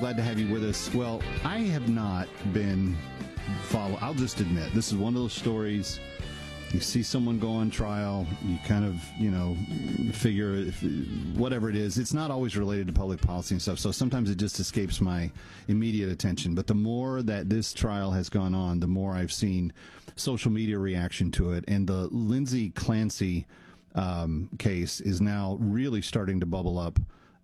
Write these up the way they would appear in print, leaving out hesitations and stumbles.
glad to have you with us. Well, I have not been I'll just admit, this is one of those stories. You see someone go on trial, you kind of, figure whatever it is. It's not always related to public policy and stuff, so sometimes it just escapes my immediate attention. But the more that this trial has gone on, the more I've seen social media reaction to it. And the Lindsay Clancy case is now really starting to bubble up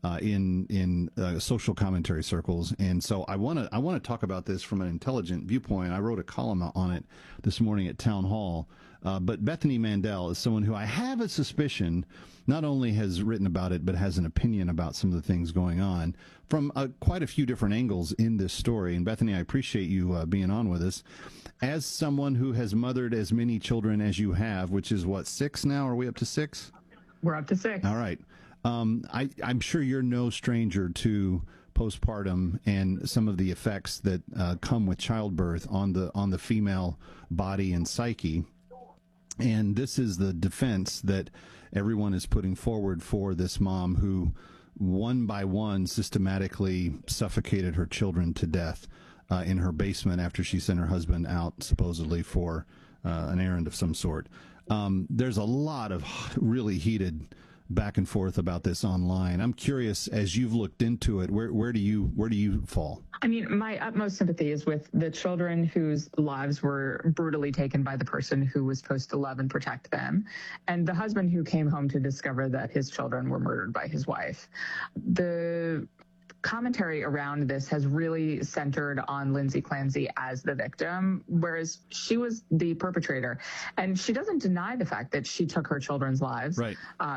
in social commentary circles. And so I want to talk about this from an intelligent viewpoint. I wrote a column on it this morning at Town Hall. But Bethany Mandel is someone who I have a suspicion not only has written about it, but has an opinion about some of the things going on from quite a few different angles in this story. And Bethany, I appreciate you being on with us. As someone who has mothered as many children as you have, which is what, 6 now? Are we up to 6? We're up to 6. All right. I'm sure you're no stranger to postpartum and some of the effects that come with childbirth on the female body and psyche. And this is the defense that everyone is putting forward for this mom who, one by one, systematically suffocated her children to death in her basement after she sent her husband out, supposedly for an errand of some sort. There's a lot of really heated back and forth about this online. I'm curious, as you've looked into it, where do you fall? I mean, my utmost sympathy is with the children whose lives were brutally taken by the person who was supposed to love and protect them, and the husband who came home to discover that his children were murdered by his wife. The commentary around this has really centered on Lindsay Clancy as the victim, whereas she was the perpetrator. And she doesn't deny the fact that she took her children's lives. Right.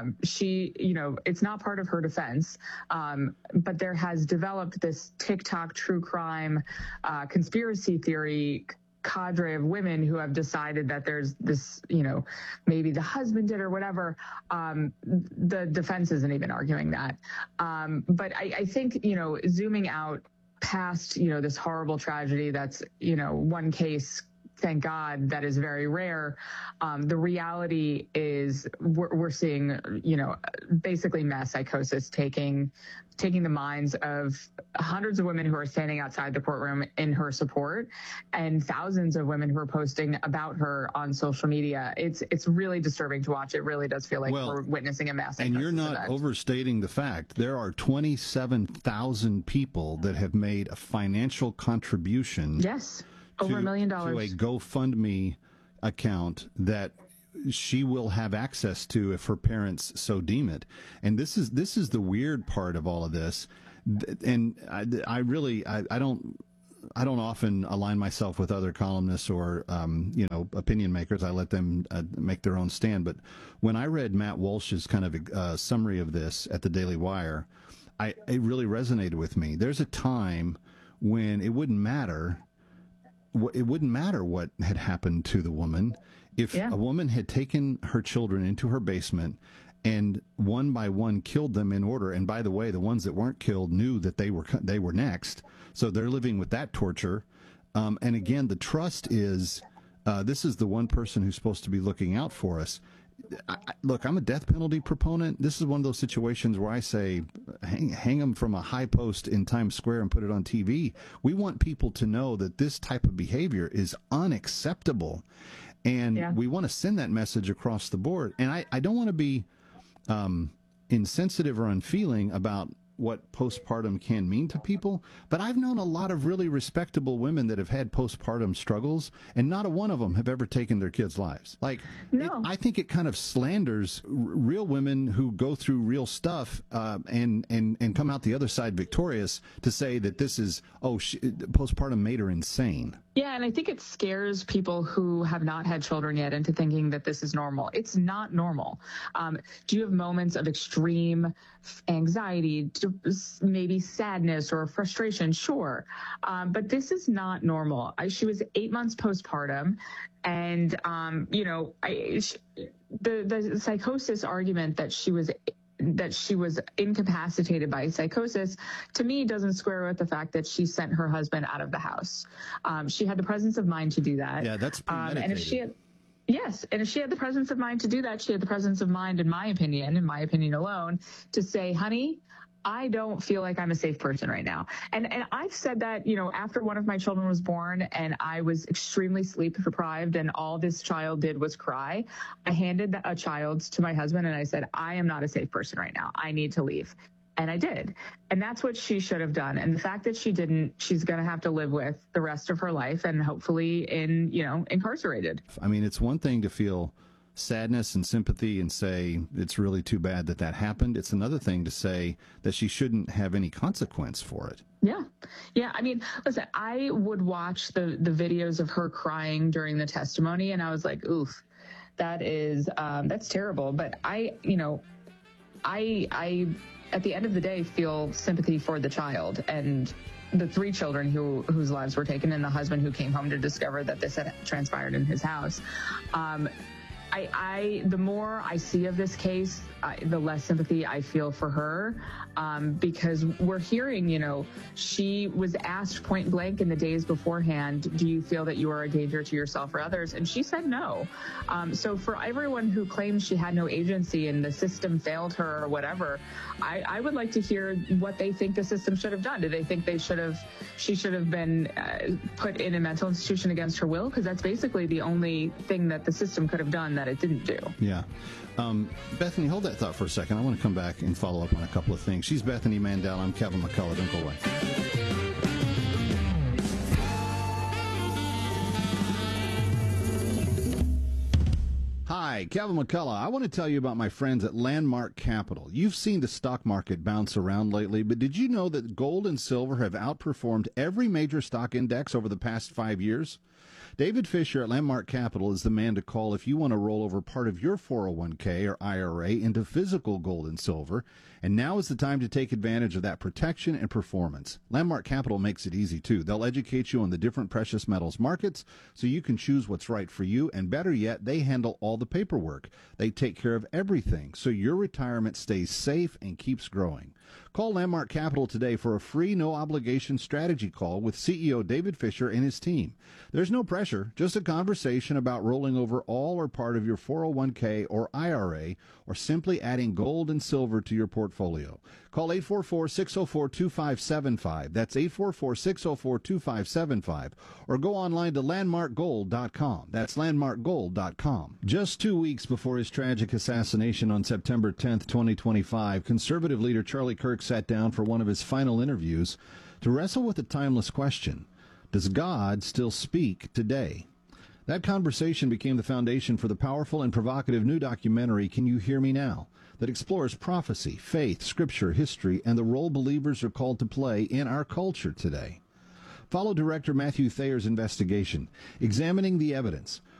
It's not part of her defense. But there has developed this TikTok true crime conspiracy theory cadre of women who have decided that there's this, maybe the husband did or whatever. The defense isn't even arguing that. But I think, zooming out past, this horrible tragedy that's, one case, thank God, that is very rare. The reality is we're seeing, basically mass psychosis taking the minds of hundreds of women who are standing outside the courtroom in her support, and thousands of women who are posting about her on social media. It's really disturbing to watch. It really does feel like we're witnessing a mass psychosis. And you're not event. overstating the fact. There are 27,000 people that have made a financial contribution. Yes. Over $1 million. To a GoFundMe account that she will have access to if her parents so deem it. And this is the weird part of all of this. And I don't often align myself with other columnists or opinion makers. I let them make their own stand. But when I read Matt Walsh's kind of summary of this at the Daily Wire, it really resonated with me. There's a time when it wouldn't matter what had happened to the woman. If a woman had taken her children into her basement and one by one killed them in order, and by the way, the ones that weren't killed knew that they were next, so they're living with that torture. And again, the trust is this is the one person who's supposed to be looking out for us. Look, I'm a death penalty proponent. This is one of those situations where I say, hang them from a high post in Times Square and put it on TV. We want people to know that this type of behavior is unacceptable. And we want to send that message across the board. And I don't want to be insensitive or unfeeling about what postpartum can mean to people, but I've known a lot of really respectable women that have had postpartum struggles, and not a one of them have ever taken their kids' lives. I think it kind of slanders real women who go through real stuff and come out the other side victorious to say that this is, postpartum made her insane. Yeah, and I think it scares people who have not had children yet into thinking that this is normal. It's not normal. Do you have moments of extreme anxiety, maybe sadness or frustration? Sure. But this is not normal. She was 8 months postpartum. And, the psychosis argument that she was incapacitated by psychosis, to me, doesn't square with the fact that she sent her husband out of the house. She had the presence of mind to do that. Yeah, that's premeditated. And if she had the presence of mind to do that, she had the presence of mind, in my opinion alone, to say, honey, I don't feel like I'm a safe person right now. And I've said that, after one of my children was born and I was extremely sleep deprived and all this child did was cry, I handed a child to my husband and I said, I am not a safe person right now. I need to leave. And I did. And that's what she should have done. And the fact that she didn't, she's going to have to live with the rest of her life and hopefully incarcerated. I mean, it's one thing to feel sadness and sympathy and say it's really too bad that that happened. It's another thing to say that she shouldn't have any consequence for it. Yeah. I mean, listen, I would watch the videos of her crying during the testimony and I was like, oof, that's terrible. But I at the end of the day feel sympathy for the child and the 3 children whose lives were taken and the husband who came home to discover that this had transpired in his house. The more I see of this case, the less sympathy I feel for her, because we're hearing, she was asked point blank in the days beforehand, do you feel that you are a danger to yourself or others? And she said no. So for everyone who claims she had no agency and the system failed her or whatever, I would like to hear what they think the system should have done. Do they think she should have been put in a mental institution against her will? Because that's basically the only thing that the system could have done that it didn't do. Yeah. Bethany, hold that thought for a second. I want to come back and follow up on a couple of things. She's Bethany Mandel. I'm Kevin McCullough. Don't go away. Hi, Kevin McCullough. I want to tell you about my friends at Landmark Capital. You've seen the stock market bounce around lately, but did you know that gold and silver have outperformed every major stock index over the past 5 years? David Fisher at Landmark Capital is the man to call if you want to roll over part of your 401k or IRA into physical gold and silver. And now is the time to take advantage of that protection and performance. Landmark Capital makes it easy, too. They'll educate you on the different precious metals markets so you can choose what's right for you. And better yet, they handle all the paperwork. They take care of everything so your retirement stays safe and keeps growing. Call Landmark Capital today for a free, no-obligation strategy call with CEO David Fisher and his team. There's no pressure, just a conversation about rolling over all or part of your 401k or IRA or simply adding gold and silver to your portfolio. Call 844-604-2575. That's 844-604-2575. Or go online to landmarkgold.com. That's landmarkgold.com. Just 2 weeks before his tragic assassination on September 10th, 2025, conservative leader Charlie Kirk sat down for one of his final interviews to wrestle with a timeless question. Does God still speak today? That conversation became the foundation for the powerful and provocative new documentary, Can You Hear Me Now?, that explores prophecy, faith, scripture, history, and the role believers are called to play in our culture today. Follow director Matthew Thayer's investigation, examining the evidence,